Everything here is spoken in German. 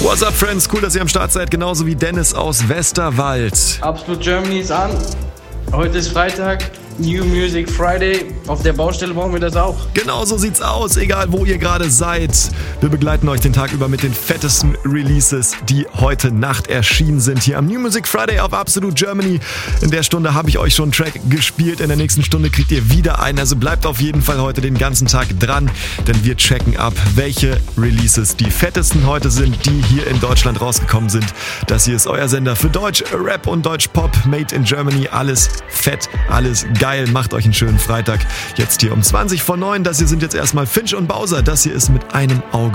What's up, Friends? Cool, dass ihr am Start seid, genauso wie Dennis aus Westerwald. Absolut Germany ist an. Heute ist Freitag, New Music Friday. Auf der Baustelle brauchen wir das auch. Genau so sieht's aus, egal wo ihr gerade seid. Wir begleiten euch den Tag über mit den fettesten Releases, die heute Nacht erschienen sind. Hier am New Music Friday auf Absolut Germany. In der Stunde habe ich euch schon einen Track gespielt. In der nächsten Stunde kriegt ihr wieder einen. Also bleibt auf jeden Fall heute den ganzen Tag dran, denn wir checken ab, welche Releases die fettesten heute sind, die hier in Deutschland rausgekommen sind. Das hier ist euer Sender für Deutsch Rap und Deutsch Pop. Made in Germany. Alles fett, alles geil. Macht euch einen schönen Freitag. Jetzt hier um 20 vor 9. Das hier sind jetzt erstmal Finch und Bowser. Das hier ist mit einem Auge